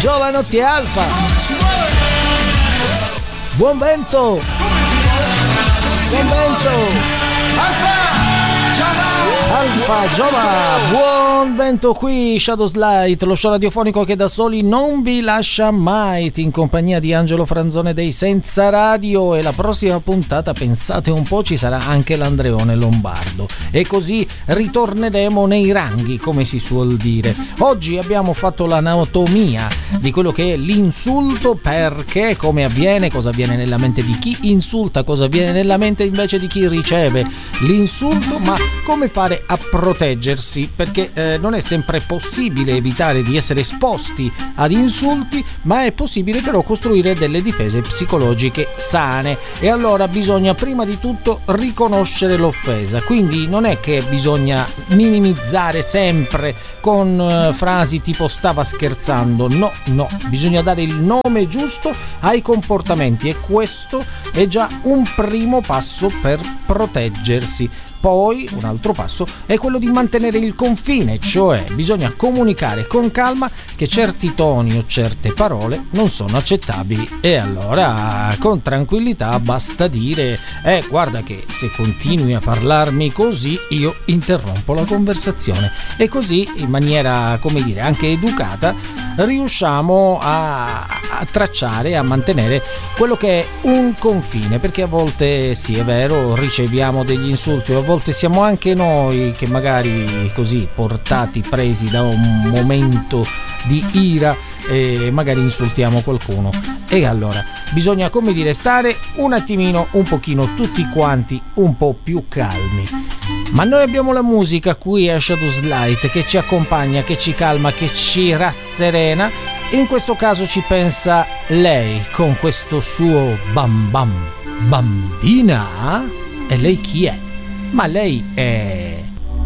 Giovanotti Alfa. Buon vento. Buon vento. Alfa, Giova, buon vento qui, Shadows Light, lo show radiofonico che da soli non vi lascia mai, in compagnia di Angelo Franzone dei Senza Radio, e la prossima puntata, pensate un po', ci sarà anche l'Andreone Lombardo, e così ritorneremo nei ranghi, come si suol dire. Oggi abbiamo fatto l'anatomia di quello che è l'insulto, perché, come avviene, cosa avviene nella mente di chi insulta, cosa avviene nella mente invece di chi riceve l'insulto, ma come fare a proteggersi, perché non è sempre possibile evitare di essere esposti ad insulti, ma è possibile però costruire delle difese psicologiche sane, e allora bisogna prima di tutto riconoscere l'offesa. Quindi non è che bisogna minimizzare sempre con frasi tipo stava scherzando, no, bisogna dare il nome giusto ai comportamenti, e questo è già un primo passo per proteggersi. Poi un altro passo è quello di mantenere il confine, cioè bisogna comunicare con calma che certi toni o certe parole non sono accettabili, e allora con tranquillità basta dire guarda che se continui a parlarmi così io interrompo la conversazione, e così in maniera, come dire, anche educata riusciamo a tracciare, a mantenere quello che è un confine, perché a volte sì, è vero, riceviamo degli insulti, a volte siamo anche noi che magari così portati, presi da un momento di ira, e magari insultiamo qualcuno, e allora bisogna, come dire, stare un attimino, un pochino tutti quanti un po' più calmi. Ma noi abbiamo la musica qui a Shadows Light che ci accompagna, che ci calma, che ci rasserena, e in questo caso ci pensa lei con questo suo bam bam. Bambina? E lei chi è? Ma lei è